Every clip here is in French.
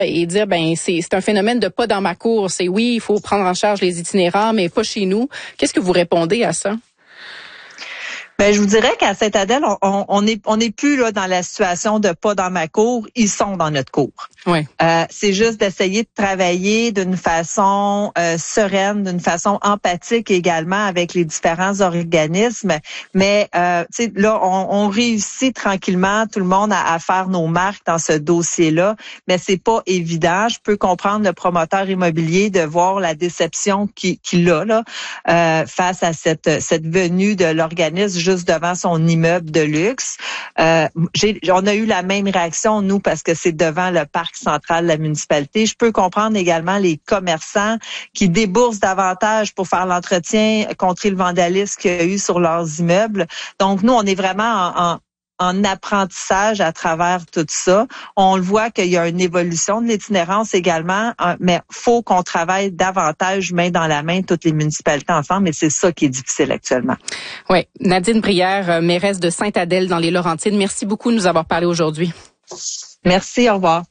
et dire c'est un phénomène de pas dans ma cour. C'est oui, il faut prendre en charge les itinérants, mais pas chez nous. Qu'est-ce que vous répondez à ça? Ben, je vous dirais qu'à Sainte-Adèle, on est plus là dans la situation de pas dans ma cour, ils sont dans notre cour. Ouais. C'est juste d'essayer de travailler d'une façon sereine, d'une façon empathique également avec les différents organismes. Mais tu sais, là, on réussit tranquillement tout le monde à faire nos marques dans ce dossier-là, mais c'est pas évident. Je peux comprendre le promoteur immobilier de voir la déception qu'il a là face à cette venue de l'organisme juste devant son immeuble de luxe. On a eu la même réaction, nous, parce que c'est devant le parc central de la municipalité. Je peux comprendre également les commerçants qui déboursent davantage pour faire l'entretien, contrer le vandalisme qu'il y a eu sur leurs immeubles. Donc, nous, on est vraiment en apprentissage à travers tout ça. On le voit qu'il y a une évolution de l'itinérance également, mais faut qu'on travaille davantage main dans la main, toutes les municipalités ensemble, et c'est ça qui est difficile actuellement. Oui. Nadine Brière, mairesse de Sainte-Adèle dans les Laurentides, merci beaucoup de nous avoir parlé aujourd'hui. Merci, au revoir.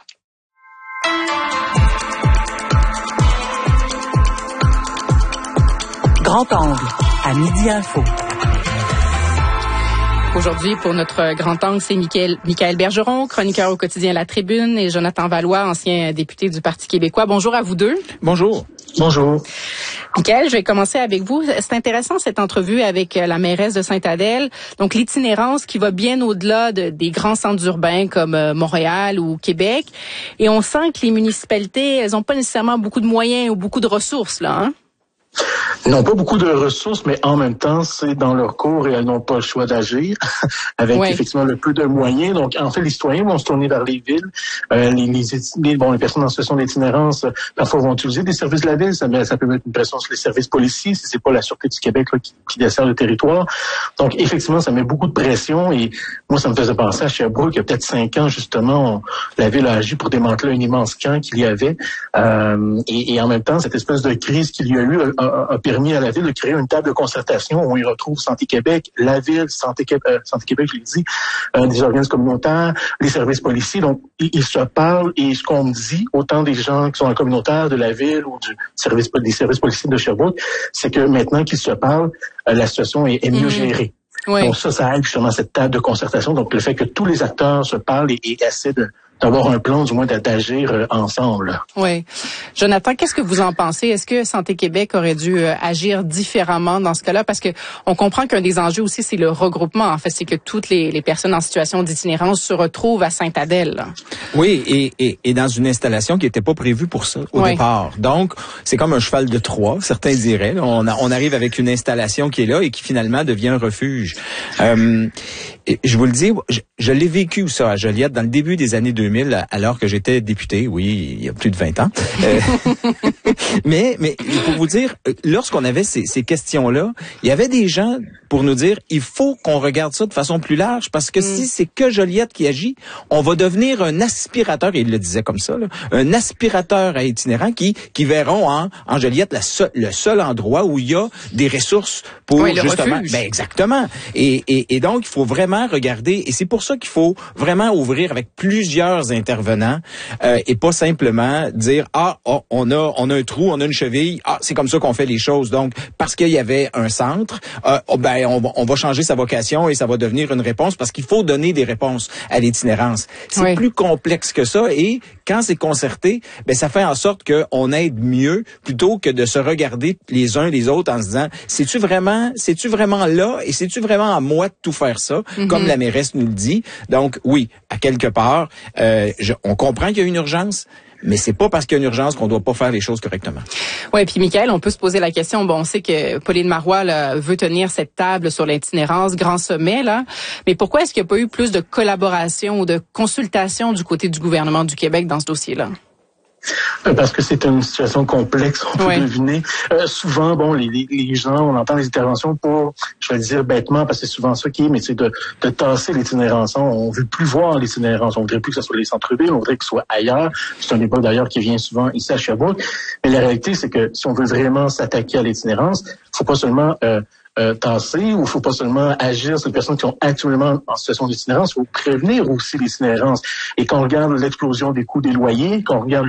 Grand angle, à Midi Info. Aujourd'hui, pour notre grand angle, c'est Michaël Bergeron, chroniqueur au quotidien La Tribune, et Jonathan Vallois, ancien député du Parti québécois. Bonjour à vous deux. Bonjour. Bonjour. Michaël, je vais commencer avec vous. C'est intéressant cette entrevue avec la mairesse de Sainte-Adèle. Donc, l'itinérance qui va bien au-delà des grands centres urbains comme Montréal ou Québec. Et on sent que les municipalités, elles n'ont pas nécessairement beaucoup de moyens ou beaucoup de ressources, là, hein? Ils n'ont pas beaucoup de ressources, mais en même temps, c'est dans leur cours et elles n'ont pas le choix d'agir avec effectivement le peu de moyens. Donc, en fait, les citoyens vont se tourner vers les villes. Les personnes en situation d'itinérance, parfois vont utiliser des services de la ville. Ça peut mettre une pression sur les services policiers si c'est pas la Sûreté du Québec là, qui dessert le territoire. Donc, effectivement, ça met beaucoup de pression et moi, ça me faisait penser à Sherbrooke. Il y a peut-être 5 ans, justement, la ville a agi pour démanteler un immense camp qu'il y avait. Et en même temps, cette espèce de crise qu'il y a eu a permis à la ville de créer une table de concertation où on y retrouve Santé Québec, la ville, Santé Québec, je l'ai dit, des organismes communautaires, les services policiers. Donc, ils se parlent et ce qu'on me dit, autant des gens qui sont en communautaire de la ville ou des services policiers de Sherbrooke, c'est que maintenant qu'ils se parlent, la situation est mieux gérée. Oui. Donc ça aide justement cette table de concertation. Donc, le fait que tous les acteurs se parlent et essaient d'avoir un plan, du moins d'agir ensemble. Oui. Jonathan, qu'est-ce que vous en pensez? Est-ce que Santé Québec aurait dû agir différemment dans ce cas-là? Parce que on comprend qu'un des enjeux aussi, c'est le regroupement. En fait, c'est que toutes les personnes en situation d'itinérance se retrouvent à Sainte-Adèle. Oui, et dans une installation qui n'était pas prévue pour ça au départ. Donc, c'est comme un cheval de Troie, certains diraient. On arrive avec une installation qui est là et qui finalement devient un refuge. Je vous le dis, je l'ai vécu ça à Joliette dans le début des années 2000, alors que j'étais député, oui, il y a plus de 20 ans. Mais pour vous dire, lorsqu'on avait ces questions-là, il y avait des gens pour nous dire, il faut qu'on regarde ça de façon plus large, parce que si c'est que Joliette qui agit, on va devenir un aspirateur, et il le disait comme ça, là, un aspirateur à itinérants qui verront en Joliette le seul endroit où il y a des ressources pour justement... Ben exactement. Et donc, il faut vraiment regarder, et c'est pour ça qu'il faut vraiment ouvrir avec plusieurs intervenants et pas simplement dire on a un trou, on a une cheville, c'est comme ça qu'on fait les choses. Donc parce qu'il y avait un centre, on va changer sa vocation et ça va devenir une réponse, parce qu'il faut donner des réponses à l'itinérance. C'est plus complexe que ça, et quand c'est concerté, ça fait en sorte qu'on aide mieux plutôt que de se regarder les uns les autres en se disant c'est-tu vraiment là et c'est-tu vraiment à moi de tout faire ça, comme la mairesse nous le dit. Donc oui, à quelque part, on comprend qu'il y a une urgence, mais c'est pas parce qu'il y a une urgence qu'on doit pas faire les choses correctement. Ouais, puis Michaël, on peut se poser la question. Bon, on sait que Pauline Marois là, veut tenir cette table sur l'itinérance, grand sommet là, mais pourquoi est-ce qu'il n'y a pas eu plus de collaboration ou de consultation du côté du gouvernement du Québec dans ce dossier-là? Parce que c'est une situation complexe, on peut deviner. Souvent, les gens, on entend les interventions pour, je vais le dire bêtement, parce que c'est souvent ça qui est, mais c'est de tasser l'itinérance. On veut plus voir l'itinérance. On voudrait plus que ce soit les centres-villes, on voudrait que ce soit ailleurs. C'est un débat d'ailleurs qui vient souvent ici à Sherbrooke. Mais la réalité, c'est que si on veut vraiment s'attaquer à l'itinérance, il faut pas seulement tasser, où il faut pas seulement agir sur les personnes qui sont actuellement en situation d'itinérance, il faut prévenir aussi l'itinérance. Et quand on regarde l'explosion des coûts des loyers, quand on regarde